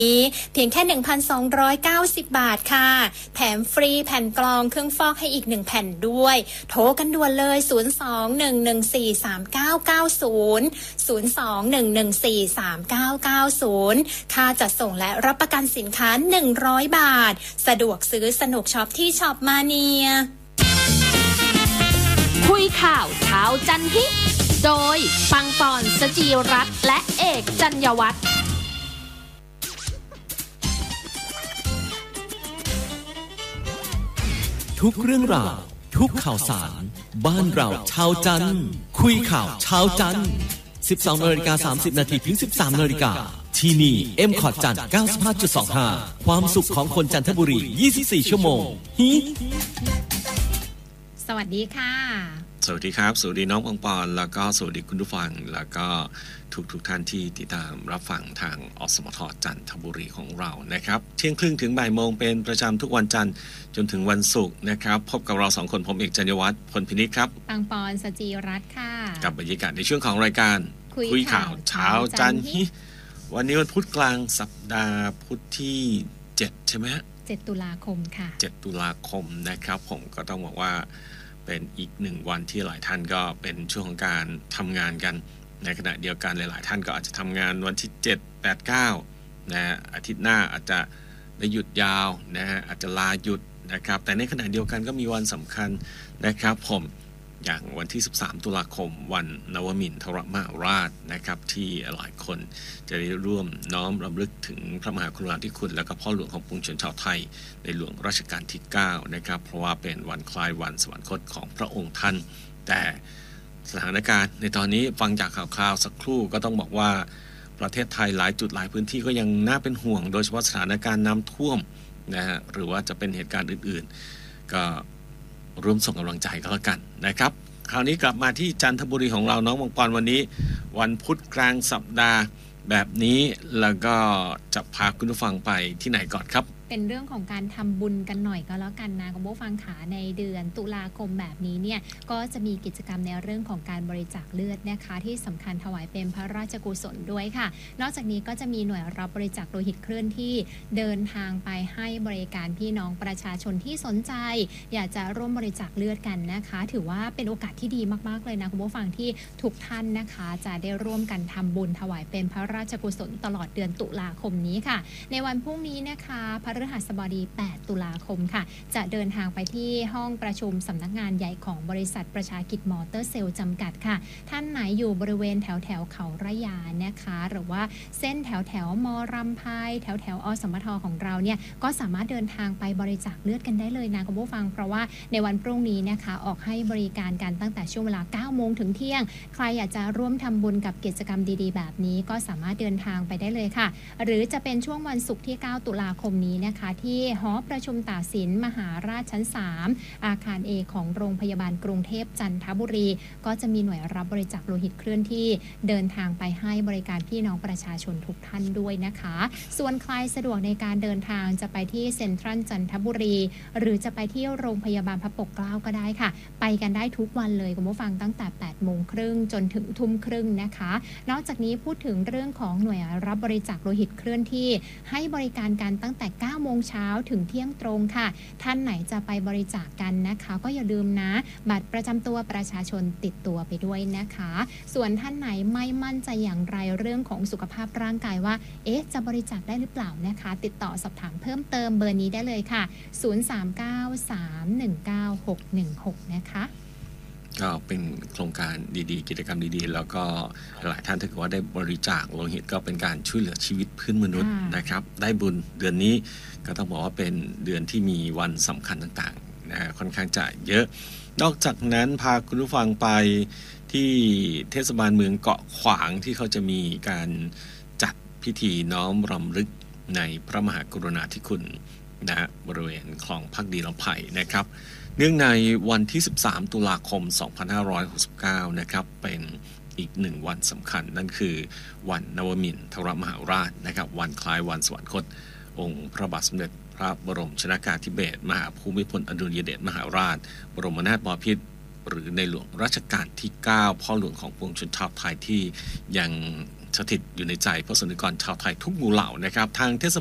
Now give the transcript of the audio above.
เพียงแค่ 1,290 บาทค่ะแถมฟรีแผ่นกรองเครื่องฟอกให้อีก1แผ่นด้วยโทรกันด่วนเลย02-114-3990 ค่าจัดส่งและรับประกันสินค้า100 บาทสะดวกซื้อสนุกช็อปที่ช็อปมาเนียคุยข่าวเช้าจันฮิโดยปังปอนสจีรัตน์และเอกจัญญวัฒน์ทุกเรื่องราวทุกข่าวสารบ้านเราชาวจันทร์คุยข่าวเช้าจันทร์ 12:30 น.ถึง 13:00 น.ที่นี่ M.Cot จันทร์ 95.25 ความสุขของคนจันทบุรี 24 ชั่วโมงสวัสดีค่ะสวัสดีครับสวัสดีน้องปังปอนแล้วก็สวัสดีคุณผู้ฟังแล้วก็ทุกท่านที่ติดตามรับฟังทางอสมทจันทบุรีของเรานะครับเที่ยงครึ่งถึงบ่ายโมงเป็นประจำทุกวันจันทร์จนถึงวันศุกร์นะครับพบกับเรา2คนผมเอกจัญญวัฒน์พลพินิจครับปังปอนสจีรัตน์ค่ะกับบรรยากาศในช่วงของรายการคุยข่าวเช้าจันทร์วันนี้วันพุธกลางสัปดาห์พุธที่7ใช่ไหมฮะ 7 ตุลาคมค่ะ 7 ตุลาคมนะครับผมก็ต้องบอกว่าเป็นอีก1วันที่หลายท่านก็เป็นช่วงของการทำงานกันในขณะเดียวกันหลายๆท่านก็อาจจะทำงานวันที่7 8 9นะอาทิตย์หน้าอาจจะได้หยุดยาวนะฮะอาจจะลาหยุดนะครับแต่ในขณะเดียวกันก็มีวันสำคัญนะครับผมอย่างวันที่13 ตุลาคมวันนวมินทรมหราชนะครับที่หลายคนจะได้ร่วมน้อมรำลึกถึงพระมหากรุณาธิคุณและก็พ่อหลวงของปวงชนชาวไทยในหลวงรัชกาลที่9นะครับเพราะว่าเป็นวันคล้ายวันสวรรคตของพระองค์ท่านแต่สถานการณ์ในตอนนี้ฟังจากข่าวๆสักครู่ก็ต้องบอกว่าประเทศไทยหลายจุดหลายพื้นที่ก็ยังน่าเป็นห่วงโดยเฉพาะสถานการณ์น้ำท่วมนะฮะหรือว่าจะเป็นเหตุการณ์อื่นๆก็ร่วมส่งกำลังใจก็แล้วกันนะครับคราวนี้กลับมาที่จันทบุรีของเราน้องมังกรวันนี้วันพุธกลางสัปดาห์แบบนี้แล้วก็จะพาคุณผู้ฟังไปที่ไหนก่อนครับเป็นเรื่องของการทำบุญกันหน่อยก็แล้วกันนะคุณผู้ฟังขาในเดือนตุลาคมแบบนี้เนี่ยก็จะมีกิจกรรมในเรื่องของการบริจาคเลือดนะคะที่สำคัญถวายเป็นพระราชกุศลด้วยค่ะนอกจากนี้ก็จะมีหน่วยรับบริจาคโลหิตเคลื่อนที่เดินทางไปให้บริการพี่น้องประชาชนที่สนใจอยากจะร่วมบริจาคเลือดกันนะคะถือว่าเป็นโอกาสที่ดีมากๆเลยนะคุณผู้ฟังที่ทุกท่านนะคะจะได้ร่วมกันทำบุญถวายเป็นพระราชกุศลตลอดเดือนตุลาคมนี้ค่ะในวันพรุ่งนี้นะคะพฤหัสบดี8 ตุลาคมค่ะจะเดินทางไปที่ห้องประชุมสำนักงานใหญ่ของบริษัทประชากิจมอเตอร์เซลล์จำกัดค่ะท่านไหนอยู่บริเวณแถวเขาระยานะคะหรือว่าเส้นแถวมรำไพแถวอสมทของเราเนี่ยก็สามารถเดินทางไปบริจาคเลือดกันได้เลยนะคุณผู้ฟังเพราะว่าในวันพรุ่งนี้นะคะออกให้บริการกันตั้งแต่ช่วงเวลา 9 โมงถึงเที่ยงใครอยากจะร่วมทำบุญกับกิจกรรมดีๆแบบนี้ก็สามารถเดินทางไปได้เลยค่ะหรือจะเป็นช่วงวันศุกร์ที่ 9 ตุลาคมนี้นะคะที่หอประชุมตากสินมหาราชชั้น 3อาคาร A ของโรงพยาบาลกรุงเทพจันทบุรีก็จะมีหน่วยรับบริจาคโลหิตเคลื่อนที่เดินทางไปให้บริการพี่น้องประชาชนทุกท่านด้วยนะคะส่วนใครสะดวกในการเดินทางจะไปที่เซ็นทรัลจันทบุรีหรือจะไปที่โรงพยาบาลพระปกเกล้าก็ได้ค่ะไปกันได้ทุกวันเลยคุณผู้ฟังตั้งแต่ 8 โมงครึ่งจนถึงทุ่มครึ่งนะคะนอกจากนี้พูดถึงเรื่องของหน่วยรับบริจาคโลหิตเคลื่อนที่ให้บริการกันตั้งแต่ 9 โมงเช้าถึงเที่ยงตรงค่ะท่านไหนจะไปบริจาคกันนะคะก็อย่าลืมนะบัตรประจำตัวประชาชนติดตัวไปด้วยนะคะส่วนท่านไหนไม่มั่นใจอย่างไรเรื่องของสุขภาพร่างกายว่าจะบริจาคได้หรือเปล่านะคะติดต่อสอบถามเพิ่มเติมเบอร์นี้ได้เลยค่ะ0393196616นะคะก็เป็นโครงการดีๆกิจกรรมดีๆแล้วก็หลายท่านถ้าเกิดว่าได้บริจาคโลหิตก็เป็นการช่วยเหลือชีวิตเพื่อนมนุษย์นะครับได้บุญเดือนนี้ก็ต้องบอกว่าเป็นเดือนที่มีวันสำคัญต่างๆนะค่อนข้างจะเยอะนอกจากนั้นพาคุณผู้ฟังไปที่เทศบาลเมืองเกาะขวางที่เขาจะมีการจัดพิธีน้อมรำลึกในพระมหากรุณาธิคุณนะบริเวณคลองพักดีลำไผ่นะครับเนื่องในวันที่13 ตุลาคม 2569นะครับเป็นอีก1วันสำคัญนั่นคือวันนวมินทรมหาราชนะครับวันคล้ายวันสวรรคตองค์พระบาทสมเด็จพระบรมชนกาธิเบศรมหาภูมิพลอดุลยเดชมหาราชบรมนาถบพิตรหรือในหลวงรัชกาลที่9พ่อหลวงของปวงชนชาวไทยที่ยังสถิตอยู่ในใจประสบนิกรชาวไทยทุกหมู่เหล่านะครับทางเทศ